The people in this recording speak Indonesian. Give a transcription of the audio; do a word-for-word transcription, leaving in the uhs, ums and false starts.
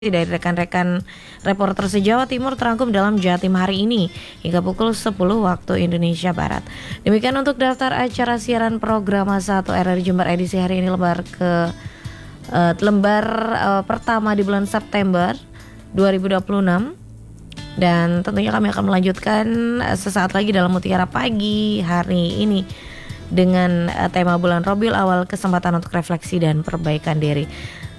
Dari rekan-rekan reporter se-Jawa Timur terangkum dalam Jatim hari ini hingga pukul sepuluh waktu Indonesia Barat. Demikian untuk daftar acara siaran program satu R R I Jember edisi hari ini lembar ke uh, lembar uh, pertama di bulan September dua ribu dua puluh enam. Dan tentunya kami akan melanjutkan uh, sesaat lagi dalam Mutiara Pagi hari ini dengan uh, tema bulan Robiul Awal, kesempatan untuk refleksi dan perbaikan diri.